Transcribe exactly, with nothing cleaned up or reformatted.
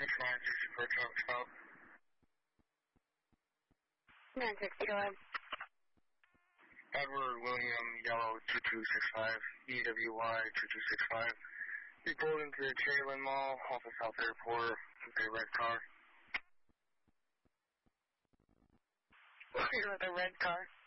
six nine sixty-four Trump twelve. nine sixty, go ahead. Edward William Yellow two two six five, E W Y two two six five. He pulled into the Chamberlain Mall off of South Airport with a red car. With a red car?